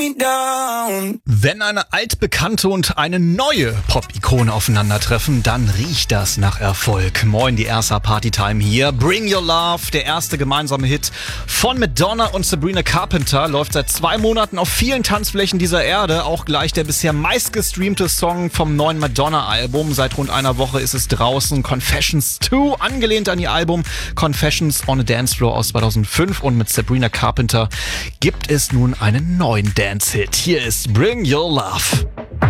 Wenn eine altbekannte und eine neue Pop-Ikone aufeinandertreffen, dann riecht das nach Erfolg. Moin, die Ersa Partytime hier. Bring Your Love, der erste gemeinsame Hit von Madonna und Sabrina Carpenter, läuft seit 2 Monaten auf vielen Tanzflächen dieser Erde. Auch gleich der bisher meistgestreamte Song vom neuen Madonna-Album. Seit rund einer Woche ist es draußen. Confessions 2, angelehnt an ihr Album Confessions on a Dance Floor aus 2005. Und mit Sabrina Carpenter gibt es nun einen neuen Dance-Hit. Hier ist Bring Your Love.